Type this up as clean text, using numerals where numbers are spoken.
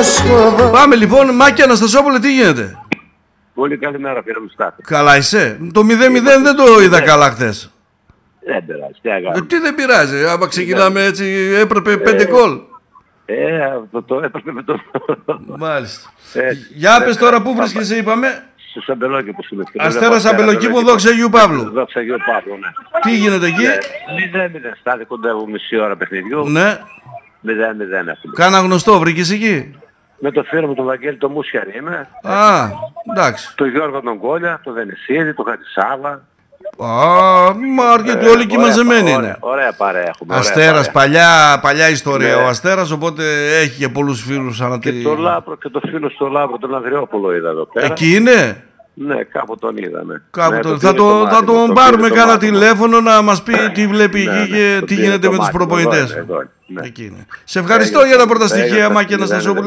Πάμε λοιπόν, Μάκη Αναστασόπουλε, τι γίνεται? Πολύ καλημέρα, φίλε μου Στάθη. Καλά είσαι? Το 0-0 δεν το είδα καλά χθες. Δεν πειράζει, τι αγάπη. Τι δεν πειράζει, άμα ξεκινάμε έτσι έπρεπε 5 γκολ. Αυτό έπρεπε με το... Μάλιστα. Για πες τώρα που βρίσκεσαι, είπαμε. Στους Αμπελόκηπους είμαι. Αστέρας Αμπελοκήπου, δόξα Αγίου Παύλου. Δόξα Αγίου Παύλου, ναι. Τι γίνεται εκεί? 0-0, Στάθη, κοντεύω μισή ώρα παιχνιδιού. Ναι. 0-0 έχουμε. Κάνα γνωστό βρήκες εκεί? Με το φίλο μου τον Βαγγέλη το Μουσιαρή είμαι. Α, εντάξει. Το Γιώργο τον Κόλια, το Βενεσίδη, το Χατισάβα. Μα αρκετοί όλοι εκεί μαζεμένοι είναι. Ωραία παρέα έχουμε. Αστέρας, παλιά ιστορία ο Αστέρας, οπότε έχει και πολλούς φίλους Και το Λάμπρο και το φίλο στο Λάμπρο, τον Ανδριόπουλο είδα εδώ πέρα. Εκεί είναι? Ναι, κάπου τον είδαμε. Θα τον πάρουμε κάνα τηλέφωνο να μας πει τι βλέπει εκεί και τι γίνεται με τους προπονητές. Εκεί είναι. Σε ευχαριστώ για τα πρώτα στοιχεία, Μάκη Αναστασόπουλε.